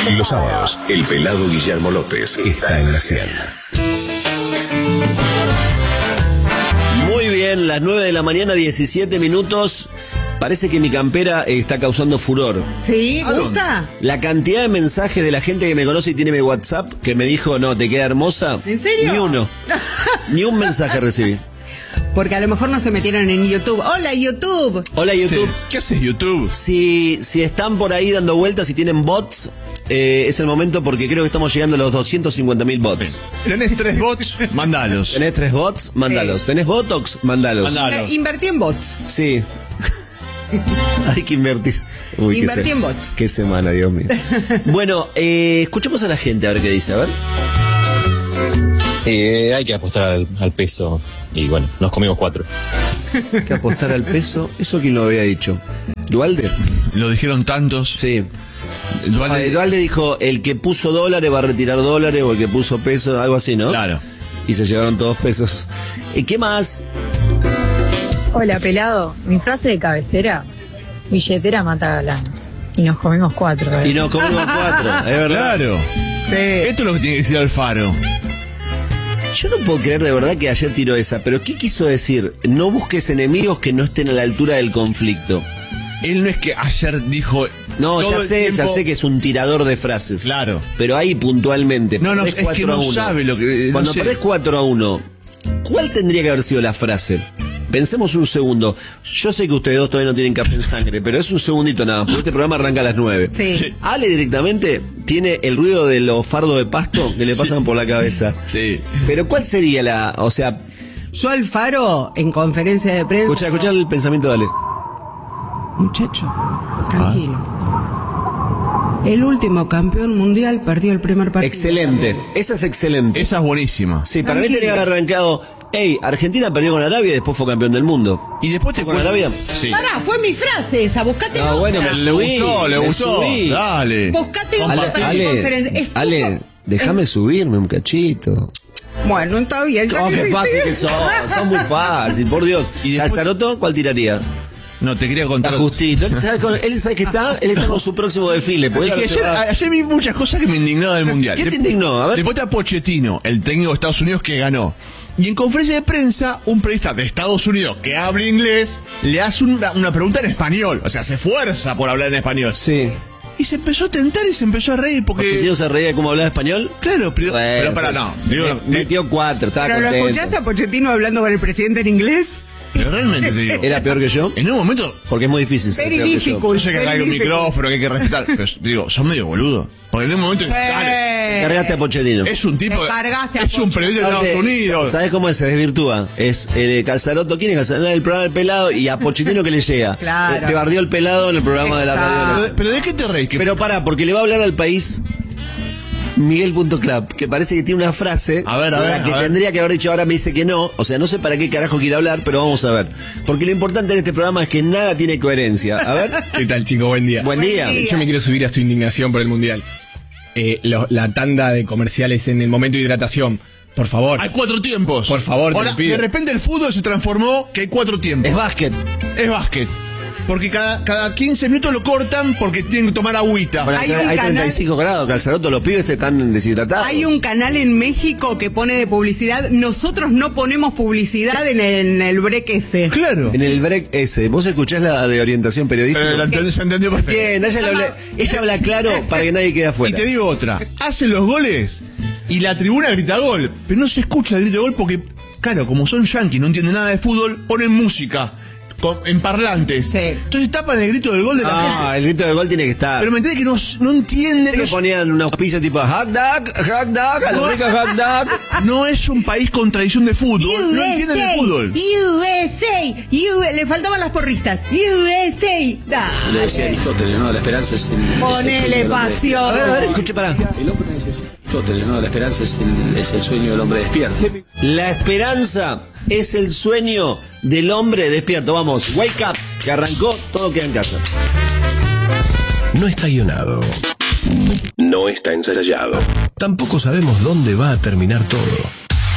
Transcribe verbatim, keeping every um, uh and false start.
Los sábados, el pelado Guillermo López está en la cien. Muy bien, las nueve de la mañana, diecisiete minutos. Parece que mi campera está causando furor. ¿Sí? ¿Gusta? La cantidad de mensajes de la gente que me conoce y tiene mi WhatsApp que me dijo, no, te queda hermosa. ¿En serio? Ni uno. Ni un mensaje recibí. Porque a lo mejor no se metieron en YouTube. ¡Hola, YouTube! Hola, YouTube. ¿Qué haces, YouTube? Si, si están por ahí dando vueltas y tienen bots, eh, es el momento porque creo que estamos llegando a los doscientos cincuenta mil bots. ¿Tenés tres bots? Mandalos. ¿Tenés tres bots? Mándalos. Sí. ¿Tenés Botox? Mándalos. Mandalos. Eh, invertí en bots. Sí. Hay que invertir. Uy, Invertí qué se... en bots. Qué semana, Dios mío. Bueno, eh, escuchemos a la gente a ver qué dice, a ver. Eh, hay que apostar al, al peso y bueno, nos comimos cuatro. Hay que apostar al peso. ¿Eso quién lo había dicho? ¿Dualde? Lo dijeron tantos. Sí. Dualde, Ah, Dualde dijo, el que puso dólares va a retirar dólares o el que puso pesos, algo así, ¿no? Claro. Y se llevaron todos pesos. ¿Y qué más? Hola, pelado. Mi frase de cabecera: billetera mata galán. Y nos comimos cuatro. ¿eh? Y nos comimos cuatro, es verdad. Claro. Sí. Esto es lo que tiene que decir Alfaro. Yo no puedo creer de verdad que ayer tiró esa, pero ¿qué quiso decir? No busques enemigos que no estén a la altura del conflicto. Él no es que ayer dijo... No, todo ya el sé, tiempo... ya sé que es un tirador de frases. Claro. Pero ahí puntualmente. No, no, perdés es que cuatro a no uno. sabe lo que... Cuando no sé. perdés cuatro a uno, ¿cuál tendría que haber sido la frase? Pensemos un segundo. Yo sé que ustedes dos todavía no tienen café en sangre, pero es un segundito nada más, porque este programa arranca a las nueve. Sí. Sí. Ale directamente tiene el ruido de los fardos de pasto que le pasan por la cabeza. Sí. Pero ¿cuál sería la...? O sea, Yo Alfaro, en conferencia de prensa... escucha, escucha el pensamiento de Ale. Muchacho, tranquilo. El último campeón mundial perdió el primer partido. Excelente. Esa es excelente. Esa es buenísima. Sí, para mí Tranquilo. tenía que haber arrancado... Hey, Argentina perdió con Arabia y después fue campeón del mundo. Y después te ¿Fue con cuento- Arabia? Sí. Pará, fue mi frase esa, buscate No, otra. bueno, me Le subí, gustó, le me gustó. subí. Dale. Buscate Ale, otra Ale, conferencia. Es Ale, tuyo. déjame subirme un cachito. Bueno, está bien. ya Oh, que qué sí, fácil sí. que son, son muy fácil, por Dios. Y después- ¿Calzaroto cuál tiraría? No, te quería contar... Está justito. Él sabe, con- él sabe que está, él está con su próximo desfile. porque Es él que se ayer, va- ayer vi muchas cosas que me indignaron del Mundial. ¿Qué te De- indignó? A ver. Después está Pochettino, el técnico de Estados Unidos que ganó. Y en conferencia de prensa, un periodista de Estados Unidos que habla inglés le hace una, una pregunta en español. O sea, se esfuerza por hablar en español. Sí. Y se empezó a tentar y se empezó a reír porque... ¿Pochettino se reía de cómo hablaba español? Claro, pero, Bueno, pero para, sí. no. Digo, Me- digo- Metió cuatro, estaba ¿Pero lo contento. escuchaste a Pochettino hablando con el presidente en inglés? pero realmente te digo. ¿Era peor que yo? En un momento... Porque es muy difícil ser Very peor que yo. difficult. Yo sé que acá hay un Very micrófono que hay que respetar. Pero digo, son medio boludo. Porque en un momento... dale, Eh, Cargaste a Pochettino. es un tipo... Te cargaste a es un Poch. periodista de Estados Unidos. ¿Sabes cómo se desvirtúa? Es el Calzaroto, ¿quién es Calzaroto? El programa del pelado y a Pochettino que le llega. Claro. Eh, Te bardeó el pelado en el programa de la radio. Pero, pero ¿de qué te reís? Que Pero pará, porque le va a hablar al país Miguel punto club, que parece que tiene una frase A ver, a ver, la que a ver. tendría que haber dicho, ahora me dice que no. O sea, no sé para qué carajo quiere hablar, pero vamos a ver. Porque lo importante en este programa es que nada tiene coherencia. A ver. ¿Qué tal, chico? Buen día. Buen día. día. Yo me quiero subir a su indignación por el Mundial. Eh, lo- la tanda de comerciales en el momento de hidratación. Por favor. hay cuatro tiempos. Por favor, te Ahora, lo pido. de repente el fútbol se transformó que hay cuatro tiempos. Es básquet. Es básquet. Porque cada, cada quince minutos lo cortan porque tienen que tomar agüita. Bueno, Hay hay, un canal- treinta y cinco grados, Calzaroto, los pibes están deshidratados. Hay un canal en México que pone de publicidad. Nosotros no ponemos publicidad en el, en el break ese. Claro. En el break ese, ¿vos escuchás la de orientación periodística? Pero la entendés, se entendió perfecto. Bien, ella, le habla, ella habla claro para que nadie quede Y afuera. te digo otra. Hacen los goles y la tribuna grita gol. Pero no se escucha el grito de gol porque, claro, como son yanquis, no entienden nada de fútbol, ponen música con- en parlantes. Sí. Entonces tapan el grito del gol de la Ah, gente. el grito de gol tiene que estar. Pero me entiendes que no, no entienden. que No, ponían un auspicio tipo hot dog, hot dog, a lo rico hot dog. no es un país con tradición de fútbol. No entienden el fútbol. U S A, U- le faltaban las porristas. U S A. Dale. Lo decía Aristóteles, ¿no? La esperanza es el. es el sueño Ponele del hombre pasión. A ver, a ver, escuche, pará. despierto. El hombre necesita. Aristóteles, ¿no? La esperanza es el, es el sueño del hombre despierto. La esperanza es el sueño del hombre despierto. Vamos, wake up, que arrancó, todo queda en casa. No está guionado. No está ensayado. Tampoco sabemos dónde va a terminar todo.